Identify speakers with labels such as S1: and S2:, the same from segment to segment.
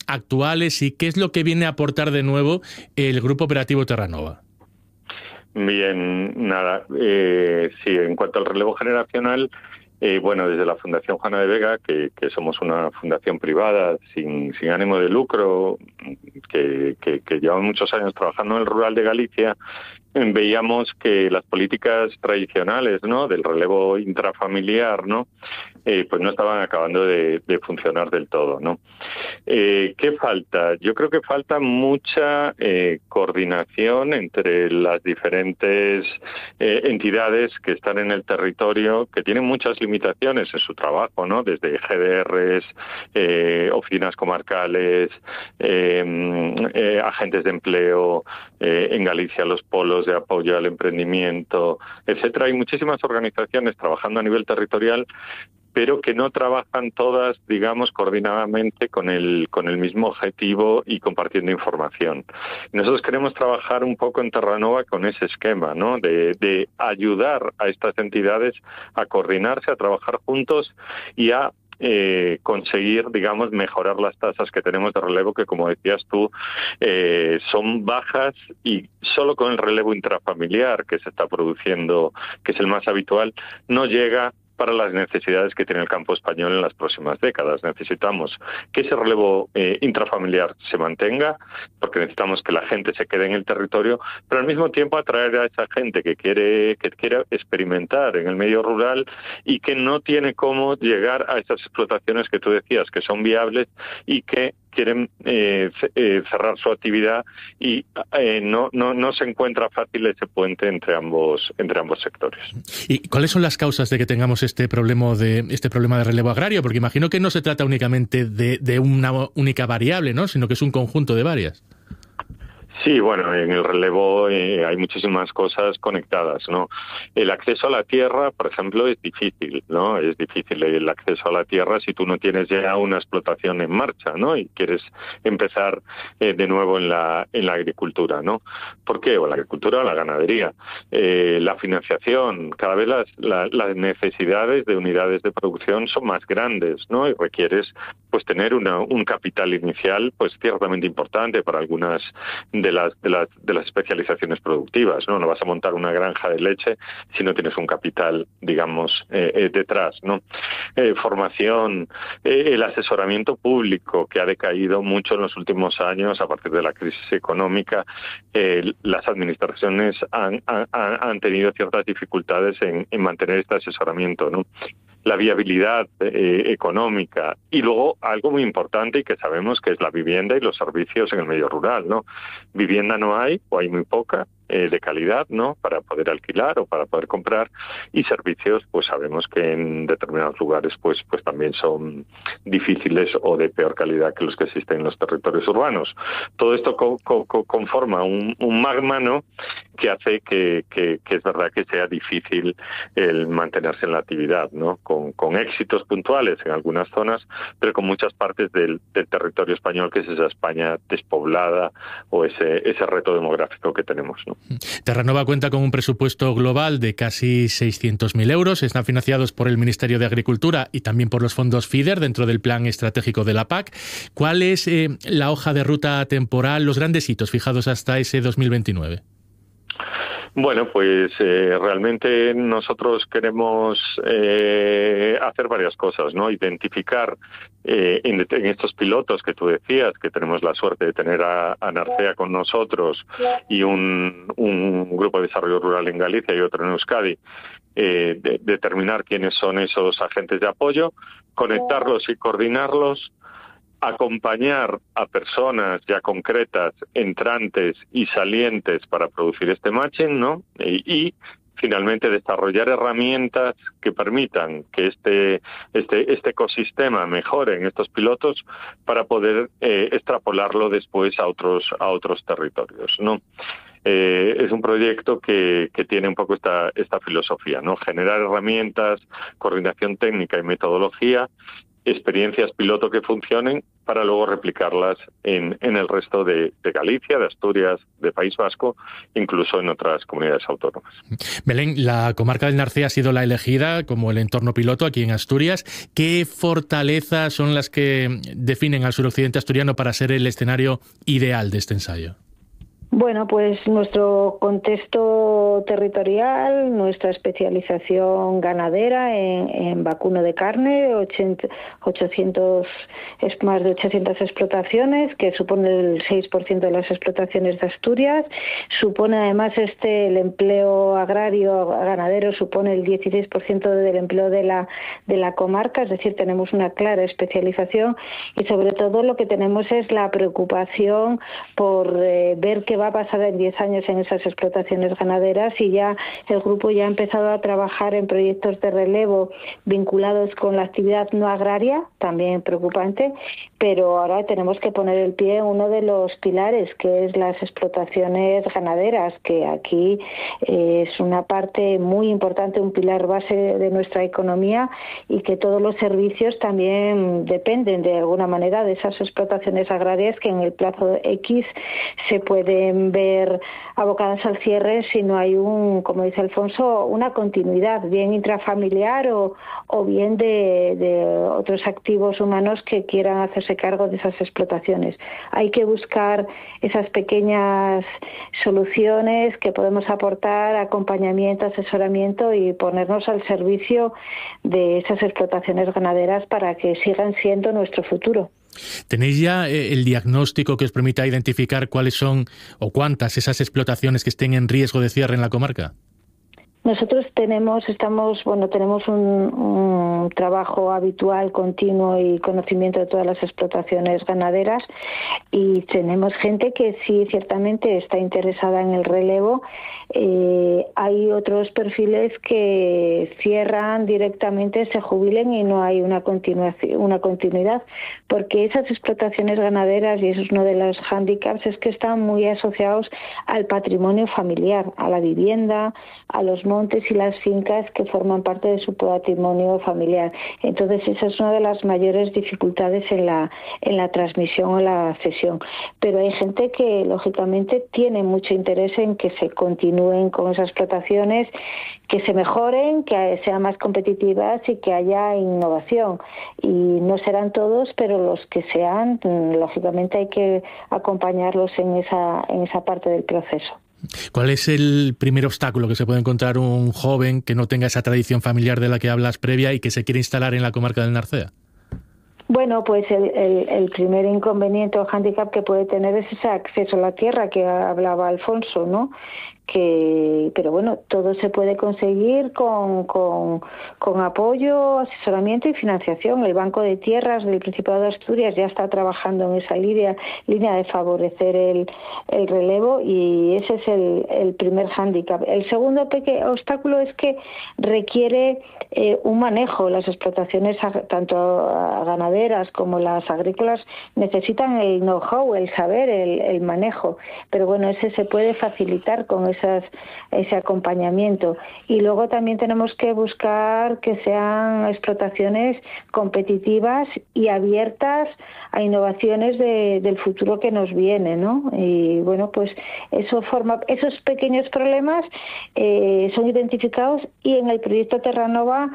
S1: actuales y qué es lo que viene a aportar de nuevo el Grupo Operativo Terranova.
S2: Bien, nada. Sí, en cuanto al relevo generacional, bueno, desde la Fundación Juana de Vega, que somos una fundación privada sin ánimo de lucro, que lleva muchos años trabajando en el rural de Galicia, veíamos que las políticas tradicionales, ¿no?, del relevo intrafamiliar, ¿no?, pues no estaban acabando de funcionar del todo, ¿no? ¿Qué falta? Yo creo que falta mucha coordinación entre las diferentes entidades que están en el territorio, que tienen muchas limitaciones en su trabajo, ¿no? Desde GDRs, oficinas comarcales, agentes de empleo, en Galicia los polos de apoyo al emprendimiento, etcétera. Hay muchísimas organizaciones trabajando a nivel territorial, pero que no trabajan todas, digamos, coordinadamente con el mismo objetivo y compartiendo información. Nosotros queremos trabajar un poco en Terranova con ese esquema, ¿no?, de ayudar a estas entidades a coordinarse, a trabajar juntos y a conseguir, digamos, mejorar las tasas que tenemos de relevo, que, como decías tú, son bajas, y solo con el relevo intrafamiliar que se está produciendo, que es el más habitual, no llega para las necesidades que tiene el campo español en las próximas décadas. Necesitamos que ese relevo intrafamiliar se mantenga, porque necesitamos que la gente se quede en el territorio, pero al mismo tiempo atraer a esa gente que quiere experimentar en el medio rural y que no tiene cómo llegar a esas explotaciones que tú decías que son viables y que quieren cerrar su actividad, y no se encuentra fácil ese puente entre ambos sectores.
S1: ¿Y cuáles son las causas de que tengamos este problema de relevo agrario? Porque imagino que no se trata únicamente de una única variable, ¿no?, sino que es un conjunto de varias.
S2: Sí, bueno, en el relevo hay muchísimas cosas conectadas, ¿no? El acceso a la tierra, por ejemplo, es difícil, ¿no? Es difícil el acceso a la tierra si tú no tienes ya una explotación en marcha, ¿no?, y quieres empezar de nuevo en la agricultura, ¿no? ¿Por qué? O la agricultura o la ganadería. La financiación, cada vez las necesidades de unidades de producción son más grandes, ¿no? Y requieres, pues, tener un capital inicial, pues, ciertamente importante para algunas de las especializaciones productivas, ¿no? No vas a montar una granja de leche si no tienes un capital, digamos, detrás, ¿no? Formación, el asesoramiento público, que ha decaído mucho en los últimos años a partir de la crisis económica. Las administraciones han tenido ciertas dificultades en mantener este asesoramiento, ¿no? La viabilidad económica, y luego algo muy importante y que sabemos, que es la vivienda y los servicios en el medio rural, ¿no? Vivienda no hay, o hay muy poca, de calidad, ¿no?, para poder alquilar o para poder comprar, y servicios, pues sabemos que en determinados lugares pues también son difíciles o de peor calidad que los que existen en los territorios urbanos. Todo esto conforma un magma, ¿no?, que hace que es verdad que sea difícil el mantenerse en la actividad, ¿no?, con éxitos puntuales en algunas zonas, pero con muchas partes del territorio español, que es esa España despoblada, o ese reto demográfico que tenemos, ¿no?
S1: Terranova cuenta con un presupuesto global de casi 600.000 euros. Están financiados por el Ministerio de Agricultura y también por los fondos FEDER dentro del plan estratégico de la PAC. ¿Cuál es la hoja de ruta temporal, los grandes hitos fijados hasta ese 2029?
S2: Bueno, pues realmente nosotros queremos hacer varias cosas, ¿no? Identificar en estos pilotos que tú decías, que tenemos la suerte de tener a Narcea con nosotros y un grupo de desarrollo rural en Galicia y otro en Euskadi, determinar quiénes son esos agentes de apoyo, conectarlos y coordinarlos, acompañar a personas ya concretas, entrantes y salientes, para producir este matching, ¿no? Y finalmente desarrollar herramientas que permitan que este ecosistema mejore en estos pilotos, para poder extrapolarlo después a otros territorios, ¿no? Es un proyecto que tiene un poco esta filosofía, ¿no? Generar herramientas, coordinación técnica y metodología, experiencias piloto que funcionen para luego replicarlas en el resto de Galicia, de Asturias, de País Vasco, incluso en otras comunidades autónomas.
S1: Belén, la comarca del Narcea ha sido la elegida como el entorno piloto aquí en Asturias. ¿Qué fortalezas son las que definen al suroccidente asturiano para ser el escenario ideal de este ensayo?
S3: Bueno, pues nuestro contexto territorial, nuestra especialización ganadera en vacuno de carne, más de 800 explotaciones, que supone el 6% de las explotaciones de Asturias. Supone además el empleo agrario ganadero, supone el 16% del empleo de la comarca, es decir, tenemos una clara especialización y sobre todo lo que tenemos es la preocupación por ver qué va a pasar en 10 años en esas explotaciones ganaderas, y ya el grupo ya ha empezado a trabajar en proyectos de relevo vinculados con la actividad no agraria, también preocupante, pero ahora tenemos que poner el pie en uno de los pilares, que es las explotaciones ganaderas, que aquí es una parte muy importante, un pilar base de nuestra economía, y que todos los servicios también dependen de alguna manera de esas explotaciones agrarias que en el plazo X se pueden ver abocadas al cierre si no hay como dice Alfonso, una continuidad, bien intrafamiliar o bien de otros activos humanos que quieran hacerse cargo de esas explotaciones. Hay que buscar esas pequeñas soluciones que podemos aportar, acompañamiento, asesoramiento, y ponernos al servicio de esas explotaciones ganaderas para que sigan siendo nuestro futuro.
S1: ¿Tenéis ya el diagnóstico que os permita identificar cuáles son o cuántas esas explotaciones que estén en riesgo de cierre en la comarca?
S3: Nosotros tenemos un trabajo habitual, continuo y conocimiento de todas las explotaciones ganaderas, y tenemos gente que sí ciertamente está interesada en el relevo. Hay otros perfiles que cierran directamente, se jubilen y no hay una continuidad, porque esas explotaciones ganaderas, y eso es uno de los hándicaps, es que están muy asociados al patrimonio familiar, a la vivienda, a los montes y las fincas que forman parte de su patrimonio familiar. Entonces esa es una de las mayores dificultades en la transmisión o la cesión. Pero hay gente que lógicamente tiene mucho interés en que se continúen con esas explotaciones, que se mejoren, que sean más competitivas y que haya innovación. Y no serán todos, pero los que sean, lógicamente hay que acompañarlos en esa parte del proceso.
S1: ¿Cuál es el primer obstáculo que se puede encontrar un joven que no tenga esa tradición familiar de la que hablas previa y que se quiere instalar en la comarca del Narcea?
S3: Bueno, pues el primer inconveniente o hándicap que puede tener es ese acceso a la tierra que hablaba Alfonso, ¿no? Pero bueno, todo se puede conseguir con apoyo, asesoramiento y financiación. El Banco de Tierras del Principado de Asturias ya está trabajando en esa línea de favorecer el relevo, y ese es el primer hándicap. El segundo obstáculo es que requiere un manejo. Las explotaciones, tanto ganaderas como las agrícolas, necesitan el know-how, el saber, el manejo. Pero bueno, ese se puede facilitar con ese acompañamiento. Y luego también tenemos que buscar que sean explotaciones competitivas y abiertas a innovaciones del futuro que nos viene, ¿no? Y bueno, pues esos pequeños problemas son identificados, y en el proyecto Terranova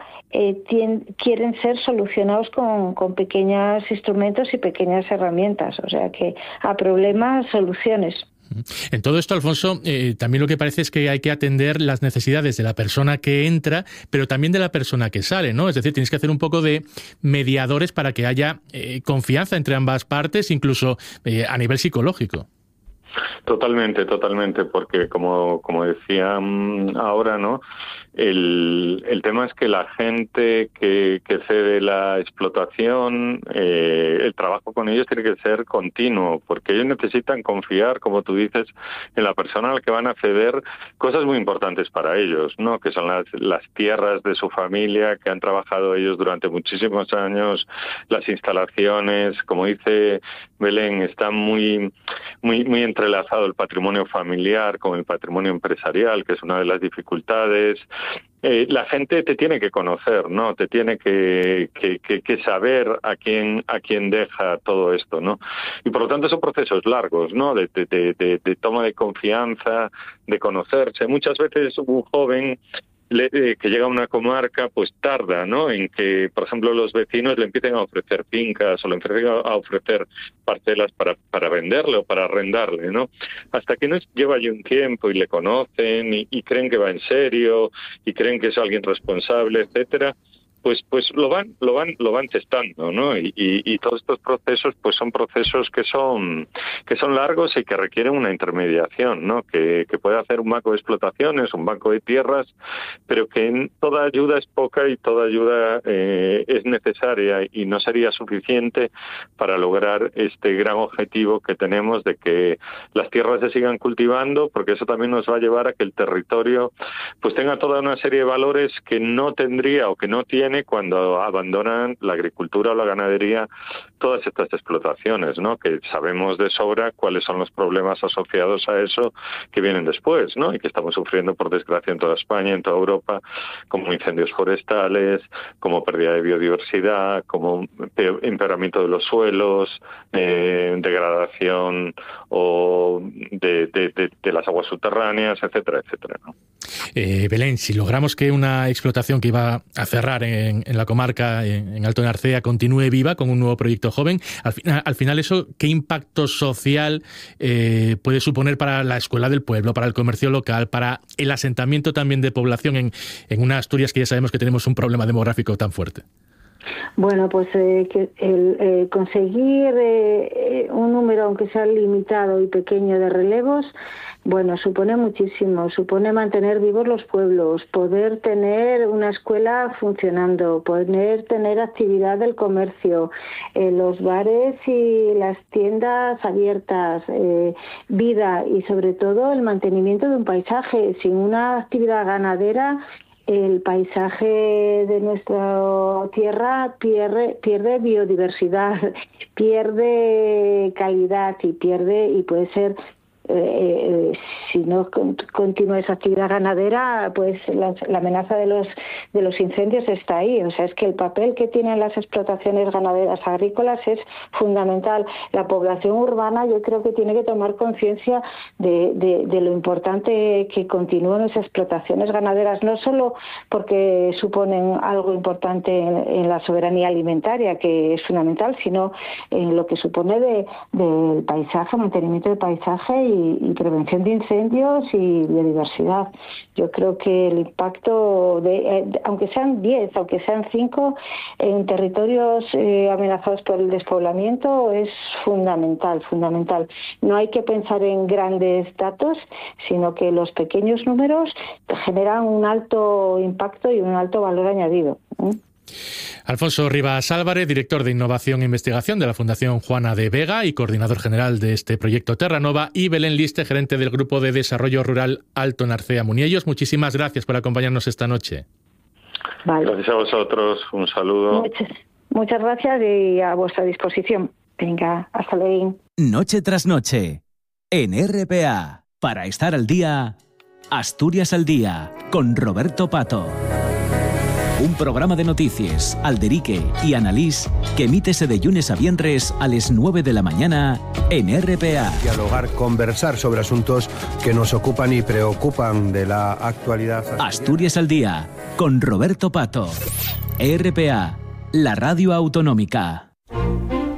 S3: quieren ser solucionados con pequeños instrumentos y pequeñas herramientas. O sea que a problemas, soluciones.
S1: En todo esto, Alfonso, también lo que parece es que hay que atender las necesidades de la persona que entra, pero también de la persona que sale, ¿no? Es decir, tienes que hacer un poco de mediadores para que haya confianza entre ambas partes, incluso a nivel psicológico.
S2: Totalmente, porque como decía ahora, ¿no? El tema es que la gente que cede la explotación, el trabajo con ellos tiene que ser continuo, porque ellos necesitan confiar, como tú dices, en la persona a la que van a ceder cosas muy importantes para ellos, ¿no? Que son las tierras de su familia, que han trabajado ellos durante muchísimos años, las instalaciones, como dice Belén, está muy entrelazado el patrimonio familiar con el patrimonio empresarial, que es una de las dificultades. la gente te tiene que conocer, ¿no? Te tiene que saber a quién deja todo esto, ¿no? Y por lo tanto son procesos largos, ¿no? De toma de confianza, de conocerse. Muchas veces un joven que llega a una comarca, pues tarda, ¿no? En que, por ejemplo, los vecinos le empiecen a ofrecer fincas o le empiecen a ofrecer parcelas para venderle o para arrendarle, ¿no? Hasta que no lleva ya un tiempo y le conocen y creen que va en serio y creen que es alguien responsable, etcétera, pues lo van testando, ¿no? Y todos estos procesos pues son procesos que son largos y que requieren una intermediación, ¿no? Que puede hacer un banco de explotaciones, un banco de tierras, pero que toda ayuda es poca y toda ayuda es necesaria y no sería suficiente para lograr este gran objetivo que tenemos de que las tierras se sigan cultivando, porque eso también nos va a llevar a que el territorio pues tenga toda una serie de valores que no tendría o que no tiene cuando abandonan la agricultura o la ganadería todas estas explotaciones, ¿no? Que sabemos de sobra cuáles son los problemas asociados a eso que vienen después, ¿no? Y que estamos sufriendo, por desgracia, en toda España, en toda Europa, como incendios forestales, como pérdida de biodiversidad, como empeoramiento de los suelos, degradación o de las aguas subterráneas, etcétera, etcétera, ¿no?
S1: Belén, si logramos que una explotación que iba a cerrar en la comarca, en Alto Narcea, continúe viva con un nuevo proyecto joven, al final eso, ¿qué impacto social puede suponer para la escuela del pueblo, para el comercio local, para el asentamiento también de población en una Asturias que ya sabemos que tenemos un problema demográfico tan fuerte?
S3: Bueno, pues conseguir un número, aunque sea limitado y pequeño, de relevos, bueno, supone muchísimo, supone mantener vivos los pueblos, poder tener una escuela funcionando, poder tener actividad del comercio, los bares y las tiendas abiertas, vida y sobre todo el mantenimiento de un paisaje. Sin una actividad ganadera, el paisaje de nuestra tierra pierde biodiversidad, pierde calidad y puede ser, si no continúa esa actividad ganadera, pues la amenaza de los incendios está ahí. O sea, es que el papel que tienen las explotaciones ganaderas agrícolas es fundamental. La población urbana, yo creo que tiene que tomar conciencia de lo importante que continúen las explotaciones ganaderas, no solo porque suponen algo importante en la soberanía alimentaria, que es fundamental, sino en lo que supone del paisaje, mantenimiento del paisaje y prevención de incendios y biodiversidad. Yo creo que el impacto, aunque sean 10, aunque sean 5, en territorios amenazados por el despoblamiento, es fundamental. No hay que pensar en grandes datos, sino que los pequeños números generan un alto impacto y un alto valor añadido.
S1: Alfonso Rivas Álvarez, director de Innovación e Investigación de la Fundación Juana de Vega y coordinador general de este proyecto Terranova, y Belén Liste, gerente del Grupo de Desarrollo Rural Alto Narcea Muniellos. Muchísimas gracias por acompañarnos esta noche.
S3: Vale.
S2: Gracias a vosotros, un saludo.
S3: Muchas gracias y a vuestra disposición. Venga, hasta luego.
S4: Noche tras noche, en RPA, para estar al día, Asturias al Día, con Roberto Pato. Un programa de noticias, alderique y analís que emítese de lunes a viernes a las 9 de la mañana en RPA.
S5: Dialogar, conversar sobre asuntos que nos ocupan y preocupan de la actualidad.
S4: Asturias al Día, con Roberto Pato. RPA, la radio autonómica.